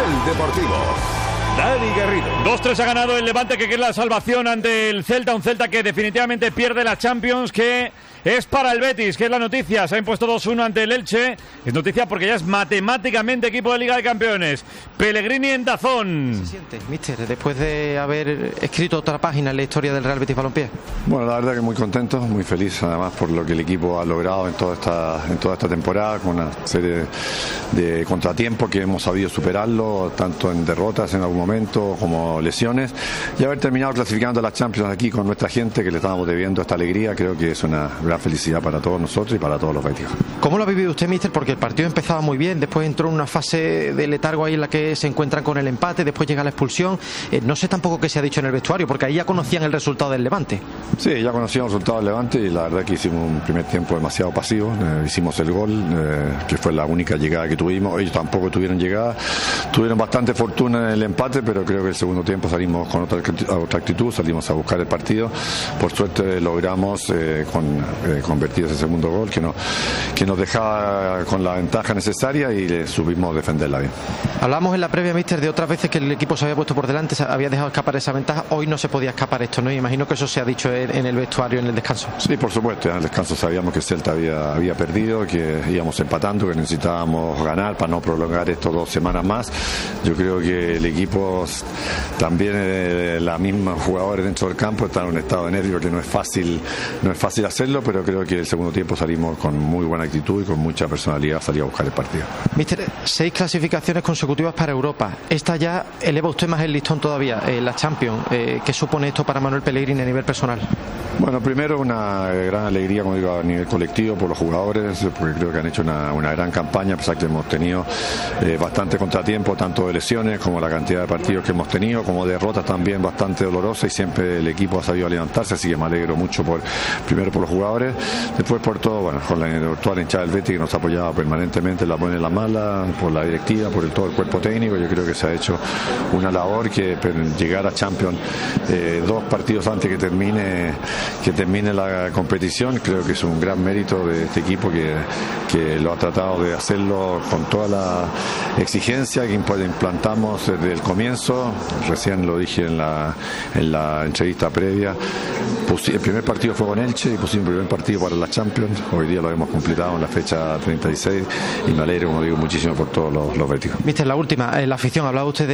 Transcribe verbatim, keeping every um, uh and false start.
Carrusel Deportivo. Dani Garrido. dos tres ha ganado el Levante, que quiere la salvación ante el Celta. Un Celta que definitivamente pierde la Champions, que es para el Betis, que es la noticia. Se ha impuesto dos uno ante el Elche. Es noticia porque ya es matemáticamente equipo de Liga de Campeones. Pellegrini en Dazón. ¿Qué se siente, míster, después de haber escrito otra página en la historia del Real Betis Balompié? Bueno, la verdad que muy contento, muy feliz además por lo que el equipo ha logrado en toda esta, en toda esta temporada, con una serie de, de contratiempos que hemos sabido superarlo, tanto en derrotas en algún momento como lesiones, y haber terminado clasificando a la Champions aquí con nuestra gente, que le estábamos debiendo esta alegría. Creo que es una gran felicidad para todos nosotros y para todos los betis. ¿Cómo lo ha vivido usted, míster? Porque el partido empezaba muy bien, después entró en una fase de letargo ahí en la que se encuentran con el empate, después llega la expulsión. Eh, no sé tampoco qué se ha dicho en el vestuario, porque ahí ya conocían el resultado del Levante. Sí, ya conocíamos el resultado del Levante y la verdad que hicimos un primer tiempo demasiado pasivo. Eh, hicimos el gol, eh, que fue la única llegada que tuvimos. Ellos tampoco tuvieron llegada. Tuvieron bastante fortuna en el empate, pero creo que el segundo tiempo salimos con otra, otra actitud, salimos a buscar el partido. Por suerte logramos eh, con, eh, convertir ese segundo gol que, no, que nos dejaba con la ventaja necesaria y le supimos defenderla bien. Hablamos en la previa, míster, de otras veces que el equipo se había puesto por delante, se había dejado escapar esa ventaja. Hoy no se podía escapar esto, ¿no? Y imagino que eso se ha dicho en, en el vestuario, en el descanso. Sí, por supuesto. En el descanso sabíamos que Celta había, había perdido, que íbamos empatando, que necesitábamos ganar para no prolongar esto dos semanas más. Yo creo que el equipo, también eh, la misma jugadores dentro del campo, están en un estado de nervio que no es fácil, no es fácil hacerlo, pero creo que el segundo tiempo salimos con muy buena actitud y con mucha personalidad, salir a buscar el partido. Míster, seis clasificaciones consecutivas para Europa. Esta ya eleva usted más el listón todavía, eh, la Champions. Eh, ¿Qué supone esto para Manuel Pellegrini a nivel personal? Bueno, primero una gran alegría, como digo, a nivel colectivo por los jugadores, porque creo que han hecho una, una gran campaña, a pesar que hemos tenido eh, bastante contratiempo, tanto de lesiones como la cantidad de partidos que hemos tenido, como derrotas también bastante dolorosas, y siempre el equipo ha sabido levantarse, así que me alegro mucho por, primero por los jugadores, después por todo, bueno, con la, toda la hinchada del Betis que nos ha apoyado permanentemente, la buena y la mala, por la directiva, por el, todo el cuerpo técnico. Yo creo que se ha hecho una labor que llegar a Champions eh, dos partidos antes que termine que termine la competición, creo que es un gran mérito de este equipo que, que lo ha tratado de hacerlo con toda la exigencia que implantamos desde el comienzo. Recién lo dije en la, en la entrevista previa. El primer partido fue con Elche y pusimos el primer partido para la Champions. Hoy día lo hemos completado en la fecha treinta y seis y me alegro, como digo, muchísimo por todos los, los béticos. Mister, la última, la afición, hablaba usted de